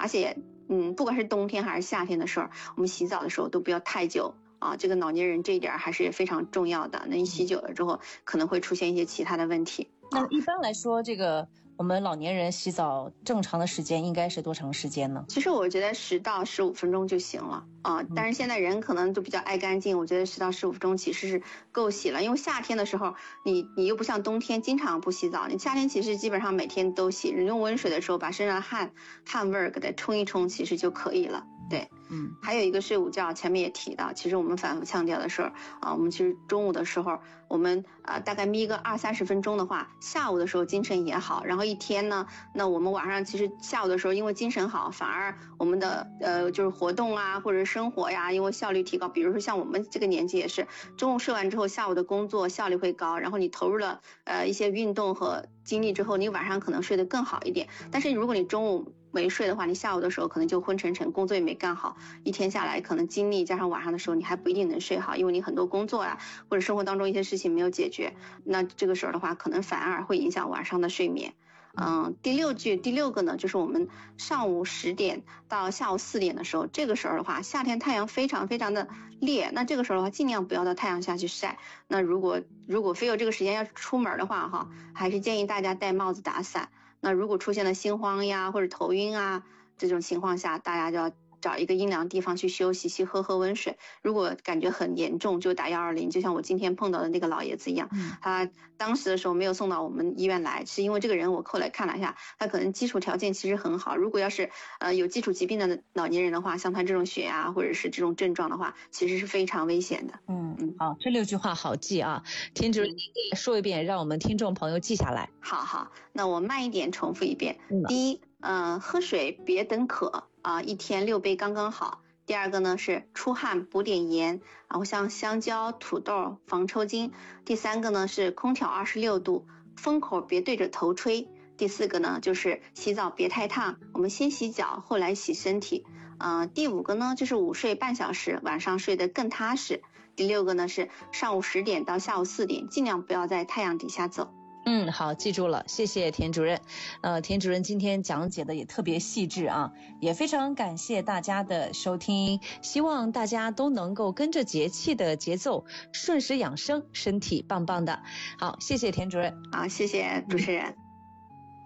而且不管是冬天还是夏天的时候，我们洗澡的时候都不要太久啊，这个老年人这一点还是非常重要的。那你洗久了之后可能会出现一些其他的问题。 那一般来说，这个我们老年人洗澡正常的时间应该是多长时间呢？ 其实我觉得10到15分钟就行了啊。但是现在人可能就比较爱干净，我觉得10到15分钟其实是够洗了。因为夏天的时候，你又不像冬天经常不洗澡，你夏天其实基本上每天都洗。你用温水的时候把身上汗味儿给它冲一冲，其实就可以了。对，还有一个睡午觉，前面也提到，其实我们反复强调的是啊，我们其实中午的时候，我们大概眯个20-30分钟的话，下午的时候精神也好，然后一天呢，那我们晚上其实下午的时候因为精神好，反而我们的就是活动啊或者生活呀，因为效率提高。比如说像我们这个年纪也是，中午睡完之后，下午的工作效率会高，然后你投入了一些运动和精力之后，你晚上可能睡得更好一点。但是如果你中午没睡的话，你下午的时候可能就昏沉沉，工作也没干好，一天下来可能精力加上晚上的时候你还不一定能睡好，因为你很多工作啊或者生活当中一些事情没有解决，那这个时候的话可能反而会影响晚上的睡眠。第六个呢，就是我们上午10点到下午4点的时候，这个时候的话，夏天太阳非常非常的烈，那这个时候的话尽量不要到太阳下去晒。那如果非有这个时间要出门的话哈，还是建议大家戴帽子打伞。那如果出现了心慌呀或者头晕啊这种情况下，大家就要找一个阴凉地方去休息，去喝温水。如果感觉很严重就打120，就像我今天碰到的那个老爷子一样，他当时的时候没有送到我们医院来，是因为这个人我后来看了一下，他可能基础条件其实很好。如果要是有基础疾病的老年人的话，像他这种血压或者是这种症状的话，其实是非常危险的。 好，这6句话好记啊，田主任说一遍，让我们听众朋友记下来。 好，那我慢一点重复一遍。第一，喝水别等渴啊，一天6杯刚刚好。第二个呢是出汗补点盐，然后像香蕉、土豆防抽筋。第三个呢是空调26度，风口别对着头吹。第4个呢就是洗澡别太烫，我们先洗脚后来洗身体。第5个呢就是午睡半小时，晚上睡得更踏实。第6个呢是上午10点到下午4点，尽量不要在太阳底下走。 好，记住了，谢谢田主任。田主任今天讲解的也特别细致啊，也非常感谢大家的收听，希望大家都能够跟着节气的节奏，顺时养生，身体棒棒的。好，谢谢田主任。 好，谢谢主持人。